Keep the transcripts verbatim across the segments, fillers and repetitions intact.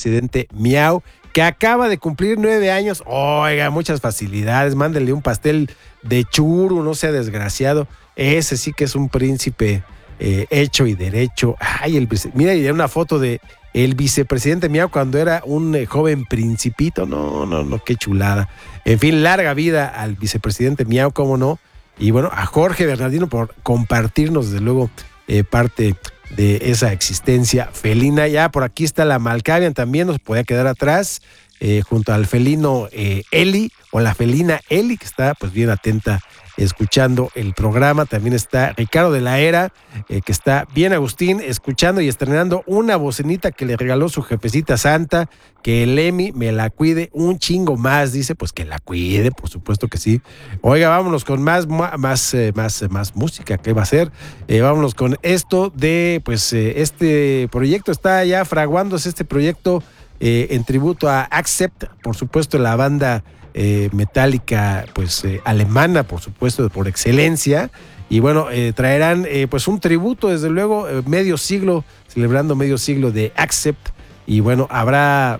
vicepresidente Miau, que acaba de cumplir nueve años. Oiga, muchas facilidades, mándele un pastel de churu, no sea desgraciado. Ese sí que es un príncipe eh, hecho y derecho. Ay, el vice... Mira, y una foto de el vicepresidente Miau cuando era un eh, joven principito. No, no, no, qué chulada. En fin, larga vida al vicepresidente Miau, cómo no. Y bueno, a Jorge Bernardino por compartirnos, desde luego, eh, parte de esa existencia felina. Ya por aquí está la Malkavian, también nos podía quedar atrás, eh, junto al felino eh, Eli, o la felina Eli, que está pues bien atenta escuchando el programa. También está Ricardo de la Era, eh, que está bien Agustín, escuchando y estrenando una bocinita que le regaló su jefecita santa, que el Emi me la cuide un chingo más, dice, pues que la cuide, por supuesto que sí. Oiga, vámonos con más, más, eh, más, más música, ¿qué va a ser? Eh, vámonos con esto de, pues, eh, este proyecto está ya fraguándose, este proyecto eh, en tributo a Accept, por supuesto, la banda Eh, metálica, pues eh, alemana, por supuesto, por excelencia. Y bueno, eh, traerán eh, pues un tributo, desde luego, eh, medio siglo, celebrando medio siglo de Accept. Y bueno, habrá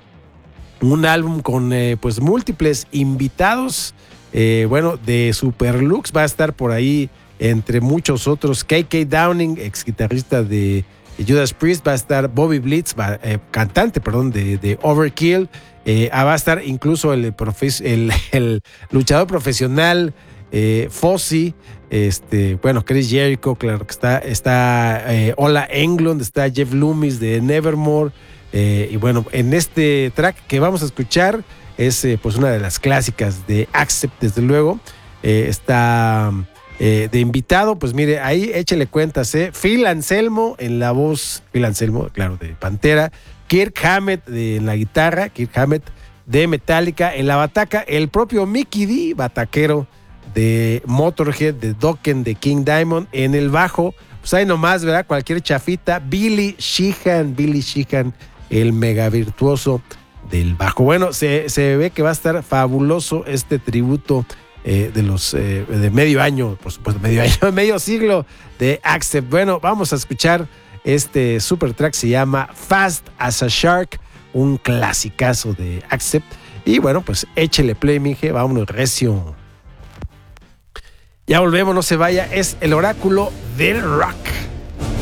un álbum con eh, pues múltiples invitados. Eh, bueno, de Superlux va a estar por ahí, entre muchos otros, K K Downing, ex guitarrista de Judas Priest, va a estar Bobby Blitz, va, eh, cantante, perdón, de, de Overkill. Eh, va a estar incluso el, profe- el, el luchador profesional eh, Fozzy, este, bueno, Chris Jericho, claro que está, está eh, Ola Englund, está Jeff Loomis de Nevermore, eh, y bueno, en este track que vamos a escuchar es eh, pues una de las clásicas de Accept, desde luego. Eh, está eh, de invitado, pues mire, ahí échele cuentas, eh, Phil Anselmo en la voz, Phil Anselmo, claro, de Pantera, Kirk Hammett de, en la guitarra, Kirk Hammett de Metallica, en la bataca, el propio Mickey D, bataquero de Motorhead, de Dokken, de King Diamond, en el bajo, pues ahí nomás, ¿verdad? Cualquier chafita, Billy Sheehan, Billy Sheehan, el mega virtuoso del bajo. Bueno, se, se ve que va a estar fabuloso este tributo eh, de los eh, de medio año, por supuesto, medio año, medio siglo de Accept. Bueno, vamos a escuchar este super track, se llama Fast as a Shark, un clasicazo de Accept. Y bueno, pues échele play, mije, vámonos recio. Ya volvemos, no se vaya, es el oráculo del rock.